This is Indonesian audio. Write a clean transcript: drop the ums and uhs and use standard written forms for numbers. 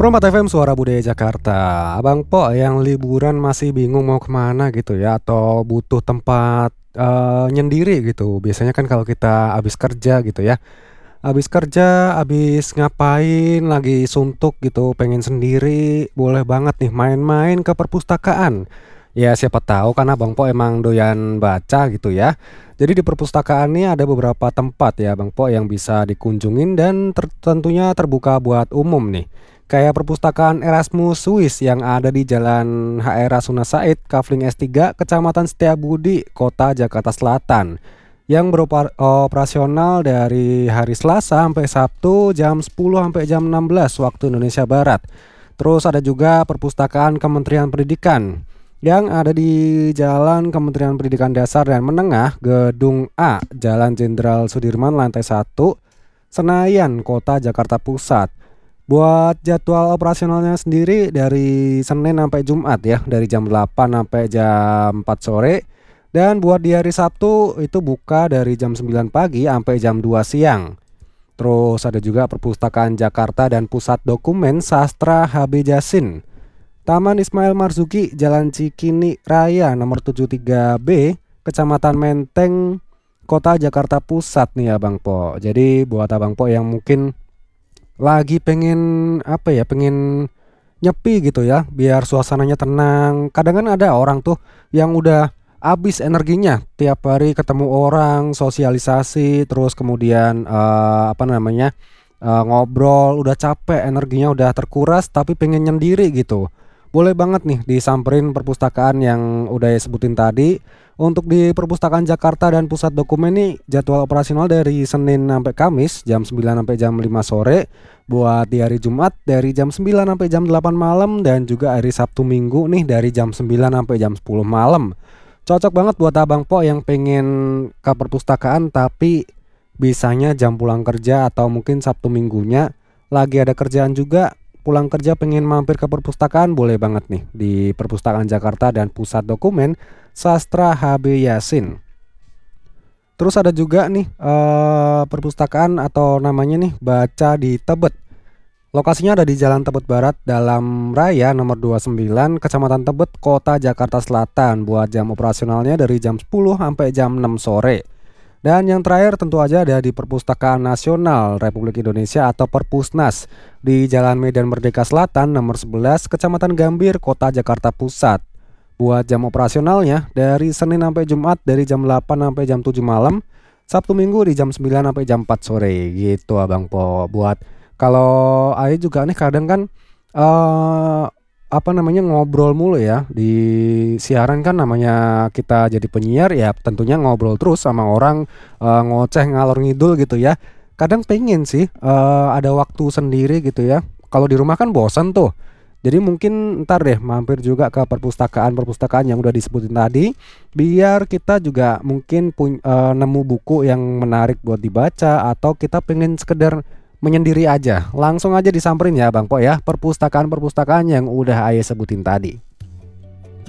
Perompak FM Suara Budaya Jakarta. Abang Po yang liburan masih bingung mau kemana gitu ya, atau butuh tempat nyendiri gitu. Biasanya kan kalau kita habis kerja gitu ya, habis kerja, habis ngapain, lagi suntuk gitu, pengen sendiri, boleh banget nih main-main ke perpustakaan. Ya siapa tahu kan Abang Po emang doyan baca gitu ya. Jadi di perpustakaan ini ada beberapa tempat ya Bang Po yang bisa dikunjungin dan tentunya terbuka buat umum nih. Kayak perpustakaan Erasmus Swiss yang ada di Jalan HR Rasuna Said, Kafling S3, Kecamatan Setiabudi, Kota Jakarta Selatan, yang beroperasional dari hari Selasa sampai Sabtu jam 10 sampai jam 16 waktu Indonesia Barat. Terus ada juga perpustakaan Kementerian Pendidikan yang ada di Jalan Kementerian Pendidikan Dasar dan Menengah, Gedung A, Jalan Jenderal Sudirman, lantai 1, Senayan, Kota Jakarta Pusat. Buat jadwal operasionalnya sendiri dari Senin sampai Jumat ya, dari jam 8 sampai jam 4 sore. Dan buat di hari Sabtu itu buka dari jam 9 pagi sampai jam 2 siang. Terus ada juga Perpustakaan Jakarta dan Pusat Dokumen Sastra HB Jasin. Taman Ismail Marzuki, Jalan Cikini Raya nomor 73B, Kecamatan Menteng, Kota Jakarta Pusat nih Abang Po. Jadi buat Abang Po yang mungkin lagi pengen apa ya, pengen nyepi gitu ya, biar suasananya tenang. Kadang kan ada orang tuh yang udah habis energinya tiap hari ketemu orang, sosialisasi, terus kemudian ngobrol, udah capek, energinya udah terkuras tapi pengen nyendiri gitu. Boleh banget nih disamperin perpustakaan yang udah sebutin tadi. Untuk di Perpustakaan Jakarta dan Pusat Dokumen nih jadwal operasional dari Senin sampai Kamis jam 9 sampai jam 5 sore. Buat di hari Jumat dari jam 9 sampai jam 8 malam, dan juga hari Sabtu Minggu nih dari jam 9 sampai jam 10 malam. Cocok banget buat Abang Po yang pengen ke perpustakaan tapi bisanya jam pulang kerja atau mungkin Sabtu Minggunya lagi ada kerjaan juga. Pulang kerja pengen mampir ke perpustakaan, boleh banget nih di Perpustakaan Jakarta dan Pusat Dokumen Sastra HB Yasin. Terus ada juga nih perpustakaan atau namanya nih Baca di Tebet. Lokasinya ada di Jalan Tebet Barat Dalam Raya nomor 29, Kecamatan Tebet, Kota Jakarta Selatan. Buat jam operasionalnya dari jam 10 sampai jam 6 sore. Dan yang terakhir tentu aja ada di Perpustakaan Nasional Republik Indonesia atau Perpusnas di Jalan Medan Merdeka Selatan nomor 11, Kecamatan Gambir, Kota Jakarta Pusat. Buat jam operasionalnya dari Senin sampai Jumat dari jam 8 sampai jam 7 malam, Sabtu Minggu di jam 9 sampai jam 4 sore gitu Abang Po. Buat kalau Ayo juga nih kadang kan ngobrol mulu ya di siaran kan, namanya kita jadi penyiar ya tentunya ngobrol terus sama orang, ngoceh ngalor ngidul gitu ya. Kadang pengen sih ada waktu sendiri gitu ya. Kalau di rumah kan bosan tuh. Jadi mungkin ntar deh mampir juga ke perpustakaan yang udah disebutin tadi, biar kita juga mungkin nemu buku yang menarik buat dibaca, atau kita pengen sekedar menyendiri aja. Langsung aja disamperin ya Bang Po ya, perpustakaan-perpustakaan yang udah Aye sebutin tadi.